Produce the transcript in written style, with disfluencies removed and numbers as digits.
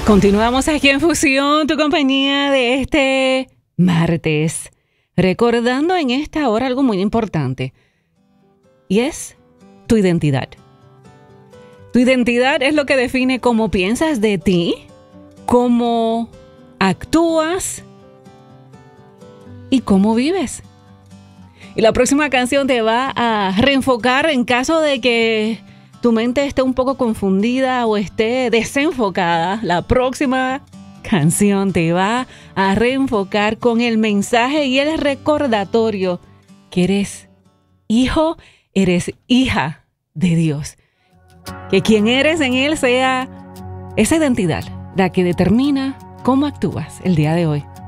Continuamos aquí en Fusión, tu compañía de este martes, recordando en esta hora algo muy importante, y es tu identidad. Tu identidad es lo que define cómo piensas de ti, cómo actúas y cómo vives. Y la próxima canción te va a reenfocar en caso de que tu mente esté un poco confundida o esté desenfocada. La próxima canción te va a reenfocar con el mensaje y el recordatorio que eres hijo, eres hija de Dios. Que quien eres en Él sea esa identidad la que determina cómo actúas el día de hoy.